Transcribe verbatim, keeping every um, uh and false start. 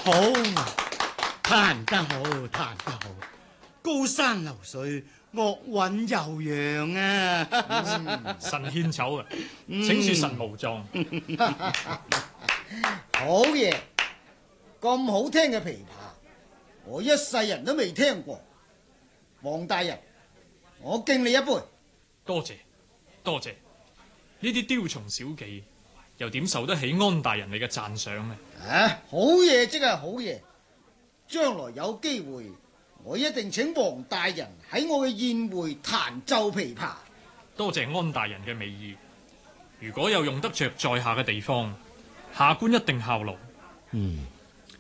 好，彈得好，彈得好，高山流水，樂韻悠揚啊！ 嗯、神獻醜啊，請恕神無狀。 好嘢，咁好聽嘅琵琶，我一世人都未聽過。王大人，我敬你一杯。 多謝，多謝。呢啲雕蟲小技，又點受得起安大人你嘅讚賞呢？ 啊，好嘢即係好嘢，將來有機會，我一定請王大人喺我嘅宴會彈奏琵琶。 多謝安大人嘅美意，如果有用得着在下嘅地方，下官一定效勞。 嗯，